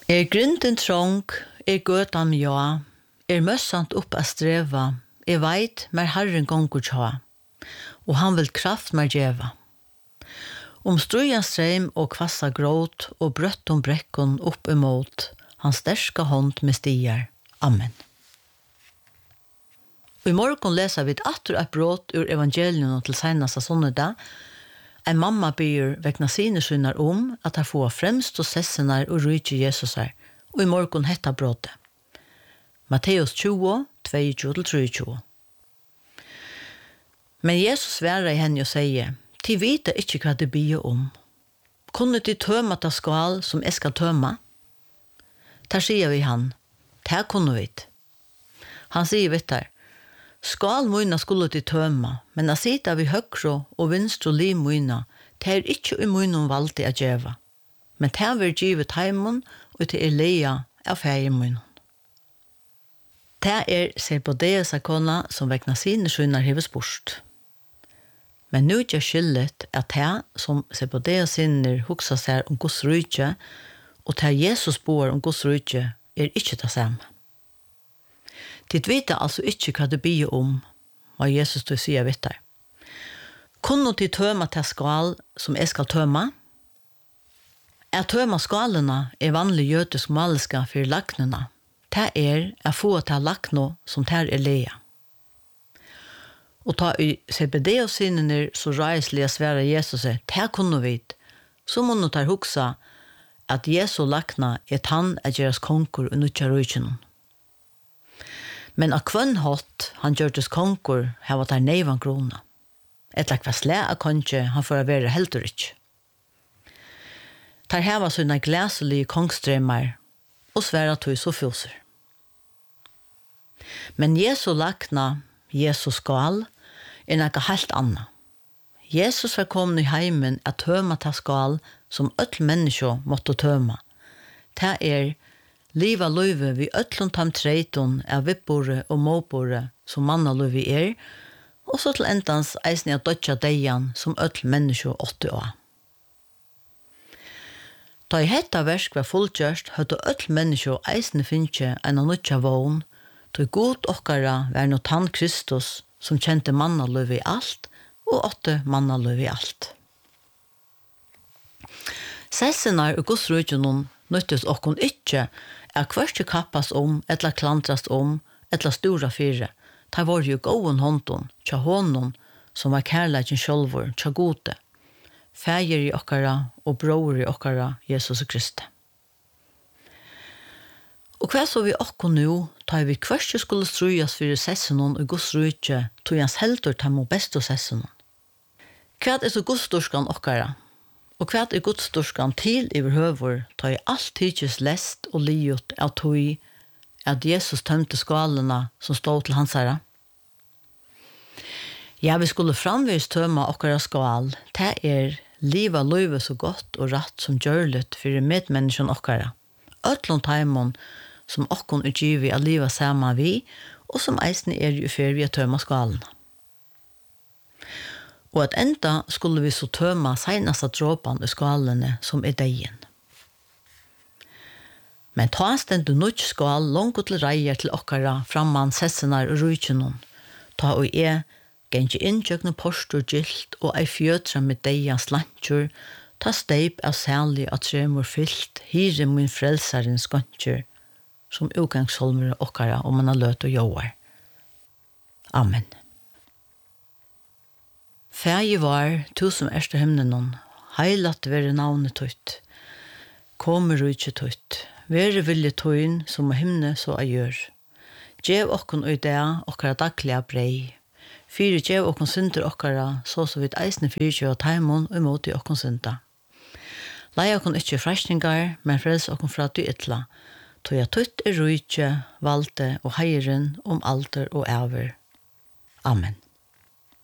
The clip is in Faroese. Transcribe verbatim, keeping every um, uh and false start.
Er grinden trång, er gøtan ja, er møssant opp a streva, er veit mer Herren gongur tja, og han vil kraft mer djeva. Om strujan streim og kvassa gråt, og brøtt om brekkon opp imot, hans sterska hånd med stier. Amen. Og i morgon leser vi et atter et bråt ur evangelien til senast av sonnedag. En mamma byr vekna sine synar om at han får fremst og sessenar og rydde Jesus her, og i morgon hetta bråtet. Matteus tjue, tjueto til tjuetre. Men Jesus svarer i henne og sier, «Ti vita ikkje hva det byr om. Kunne de tøma ta skal som jeg skal tøma?» Der sier vi han, «Det kunne vi». Han sier vittar, «Skal moina skulle de tøma, men a sita vi høgro og vinstro li moina, det er ikkje i moinon valdi a djeva. Men det er givet heimon, og det er leia av feir moinon.» Det er Sebedeus kona som vekna sine synar hever spurt. Men nu er skyldet at det som Sebedeus sinner hugsa seg om Guds rydje, og det Jesus bor om Guds rydje, er ikkje det samme. Tid vita altså ikkje hva det blir om, hva Jesus du sier vittar. Kunne de tøma til skal som jeg skal tøma? At tøma skalene er vanlig jødisk maliska for laknena. Det er å få til lakno som tar er leia. Og ta i Sebedeus sinner så reislige svære Jesus er, det kunne vi, så må nå ta huksa at Jesus lakna er tann at gjøres konkur og nutja rujtjennom. Men av kvønnhått han gjørtes konkur her var der neivan krona. Et lak var slæ av konje han får være heldur ikkje. Der her var sånne glæselige kongstrømmer og svære tog så fjoser. Men Jesu lakna, Jesus skal, er noe helt annet. Jesus var kommet i heimen at tøma ta skal som öll menneske måtte tøma. Det er liva løyve vi öllun tam treiton av vippore og måpore som manna løyve er, og så til endans eisne av dødja deian som öll menneske åtte år. Da i hetta versk var fullgjørst, høyde öll menneske eisne finnje en av nødja vogn, da god okkara var no tann Kristus som kjente manna løyve i alt, og åtte manna løyve i alt. Sessenar og godsrøyjonon nøttes okkon ikkje er hverste kappas om, etla klantrast om, etla stora fire. Ta var jo gåen håndon, tja håndon, som var kærleikin sjolvor, tja gode. Fæger i okkara og bror i okkara, Jesus Kristi. Og hva så vi okkon nu, ta vi hverste skulle strujas fyrir sessenon og godsrøyje, tog hans heldur ta mo besto sessenon. Hva er så godstorskan okkara? Og hva er godstorskan til i høvor, ta i alt tidsis lest og liot av tog at Jesus tømte skalene som stod til hans herre? Ja, vi skulle framvis tøma okkara skal, det er liva løyve så godt og ratt som gjørlet for medmenneskjen okkara. Øtlund taimon som okkon utgivi av liva sama vi, og som eisne er jo fyr vi a tøma skalene. Og at enda skulle vi så tøma senast av dråpan i skalene som er deien. Men ta stendu nudj skal langt til reier til okkara framman sessenar og rujtjenon. Ta og e gengi inntjøkne postur gilt og ei fjøtra med deia slantjur, ta steip av særlig at tremor fyllt, hire min frelsaren skantjur, som utgangsholmer okkara om man har løt og joar. Amen. Fægi var, tu som erste himnenon, heilat vere navnet tøyt, kommer rujtje tøyt, vere vilje tøyn som av himne så a gjør. Gjev okkon øydea okkara daglega brei, fyre gjev okkon synder okkara, så så vidt eisne fyrtje av taimon og imot i okkon synda. Lei okkon ikkje frestningar, men frels okkon fra du ytla, tog jeg tøyt er rujtje, valde og heiren om alder og æver. Amen.